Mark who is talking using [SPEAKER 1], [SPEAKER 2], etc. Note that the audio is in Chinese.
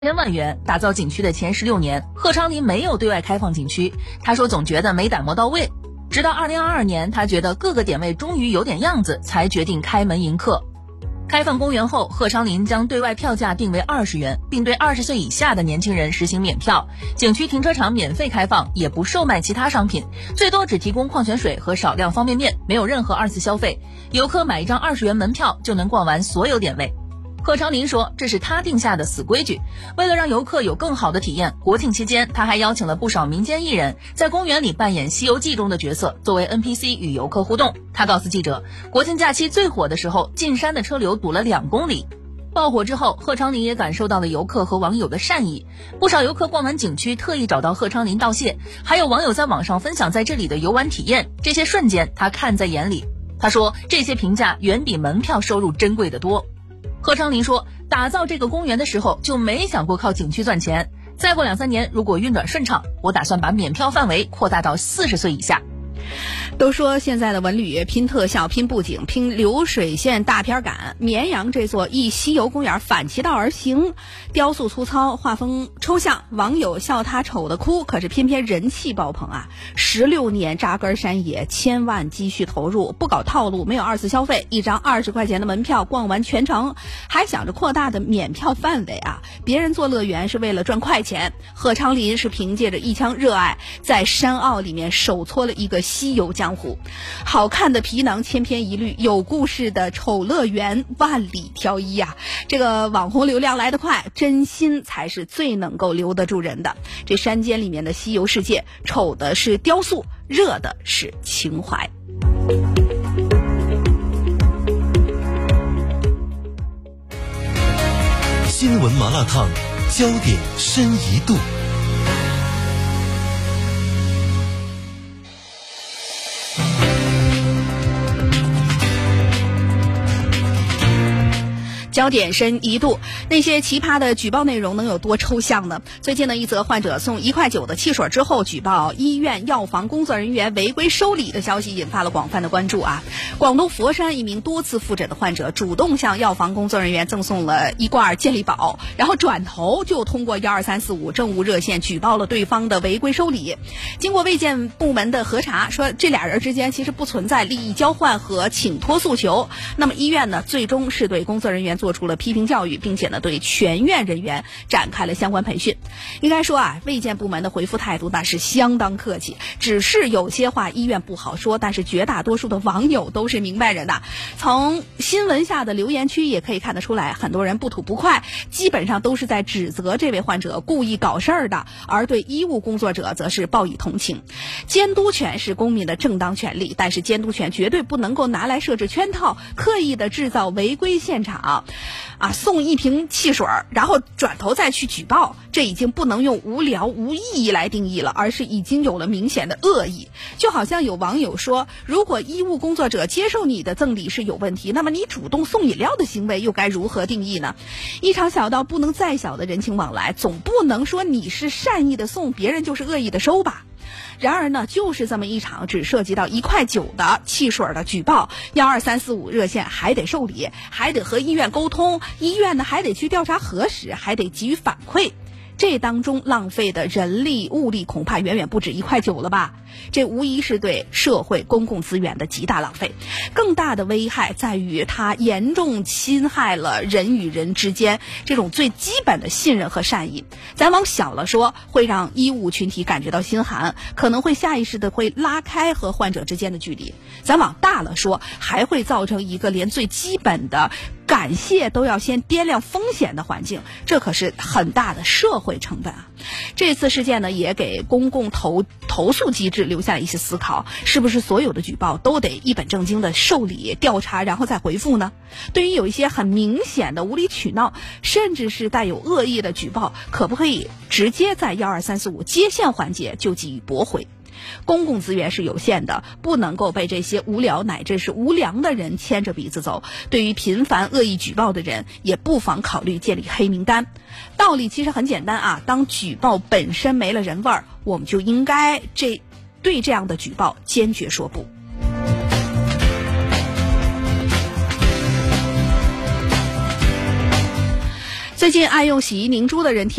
[SPEAKER 1] 1000万元打造景区的前16年，贺昌林没有对外开放景区。他说总觉得没打磨到位，直到2022年，他觉得各个点位终于有点样子，才决定开门迎客。开放公园后，贺昌林将对外票价定为20元，并对20岁以下的年轻人实行免票。景区停车场免费开放，也不售卖其他商品，最多只提供矿泉水和少量方便面，没有任何2次消费。游客买一张20元门票就能逛完所有点位。贺昌林说，这是他定下的死规矩。为了让游客有更好的体验，国庆期间他还邀请了不少民间艺人在公园里扮演《西游记》中的角色，作为 NPC 与游客互动。他告诉记者，国庆假期最火的时候，进山的车流堵了2公里。爆火之后，贺昌林也感受到了游客和网友的善意，不少游客逛完景区特意找到贺昌林道谢，还有网友在网上分享在这里的游玩体验，这些瞬间他看在眼里。他说，这些评价远比门票收入珍贵得多。贺昌林说，打造这个公园的时候就没想过靠景区赚钱，再过2-3年如果运转顺畅，我打算把免票范围扩大到40岁以下。
[SPEAKER 2] 都说现在的文旅拼特效、拼布景、拼流水线大片感，绵阳这座忆西游公园反其道而行，雕塑粗糙，画风抽象，网友笑他丑的哭，可是偏偏人气爆棚啊！16年扎根山野，1000万积蓄投入，不搞套路，没有2次消费，一张20块钱的门票逛完全程，还想着扩大的免票范围啊！别人做乐园是为了赚快钱，贺昌林是凭借着一腔热爱，在山坳里面手搓了一个西游江湖。好看的皮囊千篇一律，有故事的丑乐园万里挑一啊！这个网红流量来得快，真心才是最能够留得住人的。这山间里面的西游世界，丑的是雕塑，热的是情怀。
[SPEAKER 3] 新闻麻辣烫，焦点深一度。
[SPEAKER 2] 焦点深一度，那些奇葩的举报内容能有多抽象呢？最近的一则患者送1.9块的汽水之后举报医院药房工作人员违规收礼的消息引发了广泛的关注啊！广东佛山一名多次复诊的患者主动向药房工作人员赠送了1罐健力宝，然后转头就通过12345政务热线举报了对方的违规收礼。经过卫健部门的核查，说这俩人之间其实不存在利益交换和请托诉求。那么医院呢，最终是对工作人员做出了批评教育，并且呢对全院人员展开了相关培训。应该说啊，卫健部门的回复态度那是相当客气，只是有些话医院不好说，但是绝大多数的网友都是明白人呐。从新闻下的留言区也可以看得出来，很多人不吐不快，基本上都是在指责这位患者故意搞事儿的，而对医务工作者则是报以同情。监督权是公民的正当权利，但是监督权绝对不能够拿来设置圈套，刻意的制造违规现场送1瓶汽水，然后转头再去举报，这已经不能用无聊无意义来定义了，而是已经有了明显的恶意。就好像有网友说，如果医务工作者接受你的赠礼是有问题，那么你主动送饮料的行为又该如何定义呢？一场小到不能再小的人情往来，总不能说你是善意的送，别人就是恶意的收吧。然而呢，就是这么一场只涉及到1.9块的汽水的举报，12345热线还得受理，还得和医院沟通，医院呢还得去调查核实，还得给予反馈。这当中浪费的人力物力恐怕远远不止1.9块了吧？这无疑是对社会公共资源的极大浪费。更大的危害在于它严重侵害了人与人之间这种最基本的信任和善意。咱往小了说，会让医务群体感觉到心寒，可能会下意识的会拉开和患者之间的距离。咱往大了说，还会造成一个连最基本的感谢都要先掂量风险的环境，这可是很大的社会成本啊！这次事件呢，也给公共投诉机制留下了一些思考：是不是所有的举报都得一本正经的受理调查，然后再回复呢？对于有一些很明显的无理取闹，甚至是带有恶意的举报，可不可以直接在12345接线环节就给予驳回？公共资源是有限的，不能够被这些无聊乃至是无良的人牵着鼻子走。对于频繁恶意举报的人，也不妨考虑建立黑名单。道理其实很简单啊，当举报本身没了人味儿，我们就应该对这样的举报坚决说不。 最近爱用洗衣凝珠的人